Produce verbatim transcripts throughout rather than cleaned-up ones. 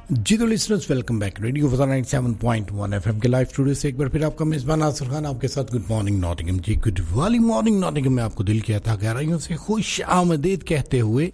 जी तो listeners welcome back radio ninety seven point one FM के live studio से एक बार फिर आपका मेजबान आसिर खान आपके साथ गुड मॉर्निंग नॉटिंघम जी गुड वाली मॉर्निंग नॉटिंघम में आपको दिल की अता गहराइयों से खुश आमदीद कहते हुए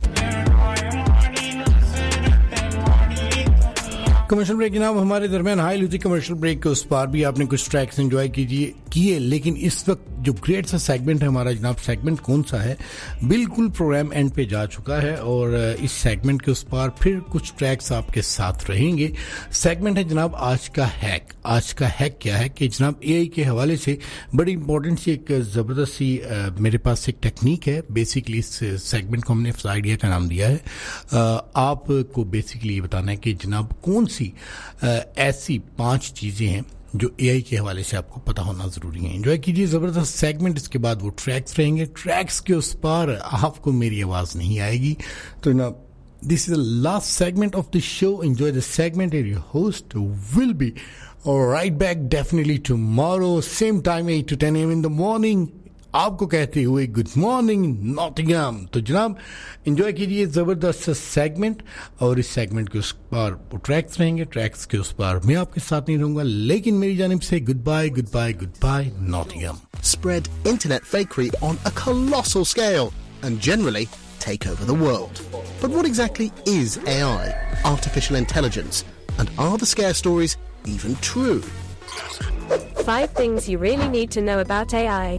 कमर्शियल ब्रेक जनाब हमारे दरमियान हाई लुजी कमर्शियल ब्रेक के उस पार भी आपने कुछ ट्रैक्स एंजॉय कीजिए किए लेकिन इस वक्त जो ग्रेट सा सेगमेंट है हमारा जनाब सेगमेंट कौन सा है बिल्कुल प्रोग्राम एंड पे जा चुका है और इस सेगमेंट के उस पार फिर कुछ ट्रैक्स आपके साथ रहेंगे सेगमेंट है जनाब आज का हैक आज का हैक क्या है कि जनाब एआई के हवाले से बड़ी इंपॉर्टेंट सी एक ज़बरदस्त सी मेरे पास एक टेक्निक है बेसिकली इस सेगमेंट को हमने आइडिया का नाम दिया है आपको बेसिकली ये बताना है कि जनाब कौन सी ऐसी पांच चीजें हैं जो एआई के हवाले से आपको पता होना जरूरी है एंजॉय कीजिए जबरदस्त सेगमेंट इसके बाद वो ट्रैक्स रहेंगे ट्रैक्स के उस पार आपको मेरी आवाज नहीं आएगी तो ना this is the last segment of the show enjoy the segment and your host will be right back definitely tomorrow same time eight to ten M in the morning आपको कहते हुए गुड मॉर्निंग नॉटिंघम तो जनाब enjoy कीजिए जबरदस्त segment और इस segment के उस पार ट्रैक्स रहेंगे ट्रैक्स के उस पार मैं आपके साथ नहीं रहूंगा लेकिन मेरी जानिब से good bye good bye good bye Nottingham Spread internet fakery on a colossal scale and generally take over the world. But what exactly is A I, artificial intelligence, and are the scare stories even true? Five things you really need to know about A I.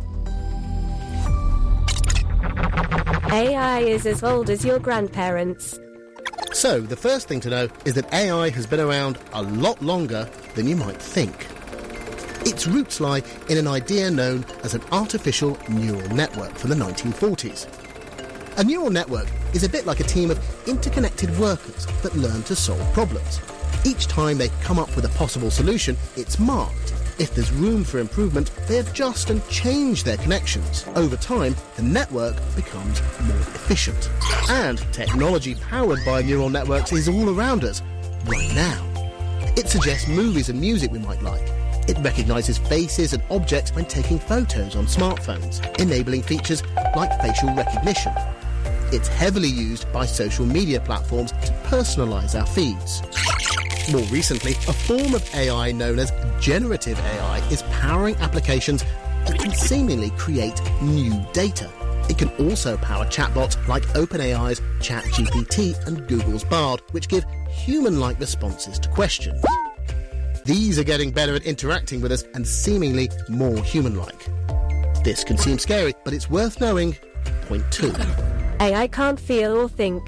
A I is as old as your grandparents. So, the first thing to know is that A I has been around a lot longer than you might think. Its roots lie in an idea known as an artificial neural network from the nineteen forties. A neural network is a bit like a team of interconnected workers that learn to solve problems. Each time they come up with a possible solution, it's marked. If there's room for improvement, they adjust and change their connections. Over time, the network becomes more efficient. And technology powered by neural networks is all around us, right now. It suggests movies and music we might like. It recognises faces and objects when taking photos on smartphones, enabling features like facial recognition. It's heavily used by social media platforms to personalise our feeds. More recently, a form of A I known as generative A I is powering applications that can seemingly create new data. It can also power chatbots like OpenAI's ChatGPT and Google's Bard, which give human-like responses to questions. These are getting better at interacting with us and seemingly more human-like. This can seem scary, but it's worth knowing. Point two. A I can't feel or think.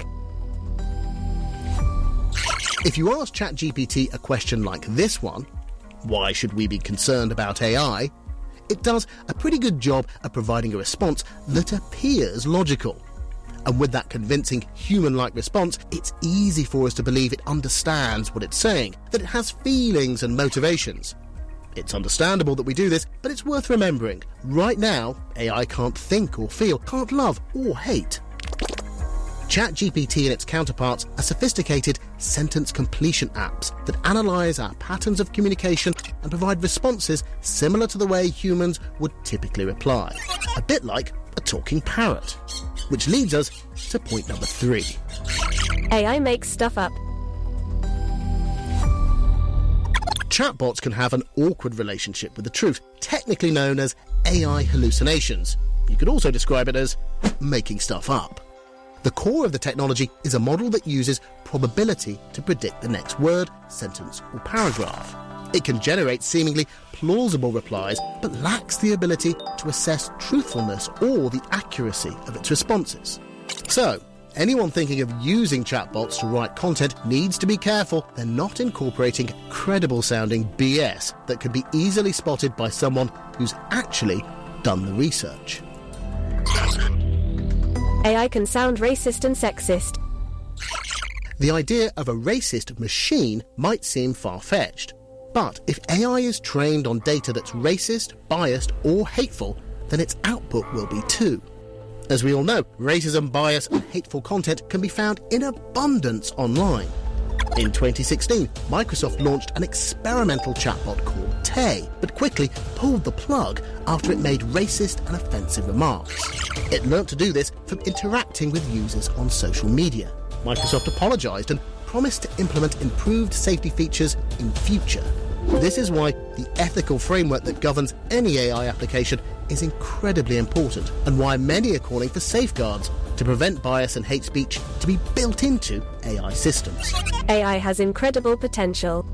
If you ask ChatGPT a question like this one, why should we be concerned about A I? It does a pretty good job of providing a response that appears logical. And with that convincing human-like response, it's easy for us to believe it understands what it's saying, that it has feelings and motivations. It's understandable that we do this, but it's worth remembering. Right now, A I can't think or feel, can't love or hate. ChatGPT and its counterparts are sophisticated sentence completion apps that analyse our patterns of communication and provide responses similar to the way humans would typically reply. A bit like a talking parrot. Which leads us to point number three. A I makes stuff up. Chatbots can have an awkward relationship with the truth, technically known as A I hallucinations. You could also describe it as making stuff up. The core of the technology is a model that uses probability to predict the next word, sentence, or paragraph. It can generate seemingly plausible replies, but lacks the ability to assess truthfulness or the accuracy of its responses. So, anyone thinking of using chatbots to write content needs to be careful they're not incorporating credible-sounding B S that could be easily spotted by someone who's actually done the research. A I can sound racist and sexist. The idea of a racist machine might seem far-fetched. But if A I is trained on data that's racist, biased or hateful, then its output will be too. As we all know, racism, bias and hateful content can be found in abundance online. In twenty sixteen, Microsoft launched an experimental chatbot called Tay, but quickly pulled the plug after it made racist and offensive remarks. It learnt to do this from interacting with users on social media. Microsoft apologised and promise to implement improved safety features in future. This is why the ethical framework that governs any A I application is incredibly important, and why many are calling for safeguards to prevent bias and hate speech to be built into A I systems. A I has incredible potential.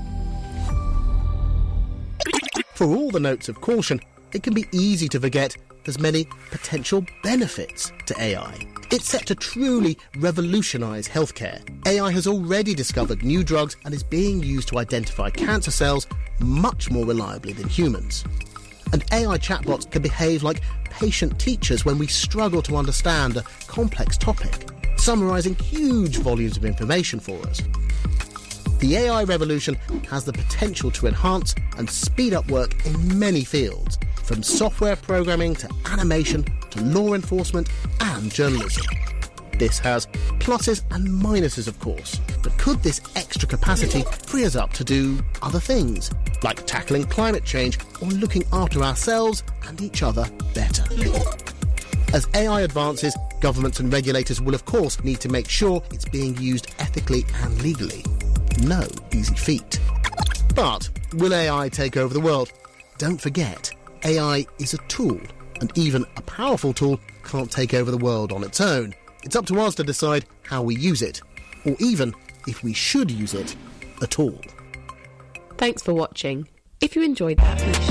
For all the notes of caution, it can be easy to forget there's many potential benefits to A I. It's set to truly revolutionise healthcare. A I has already discovered new drugs and is being used to identify cancer cells much more reliably than humans. And A I chatbots can behave like patient teachers when we struggle to understand a complex topic, summarising huge volumes of information for us. The A I revolution has the potential to enhance and speed up work in many fields, from software programming to animation to law enforcement and journalism. This has pluses and minuses, of course, but could this extra capacity free us up to do other things, like tackling climate change or looking after ourselves and each other better? As A I advances, governments and regulators will of course need to make sure it's being used ethically and legally. No easy feat. But will A I take over the world? Don't forget, A I is a tool, and even a powerful tool can't take over the world on its own. It's up to us to decide how we use it, or even if we should use it at all. Thanks for watching. If you enjoyed that, please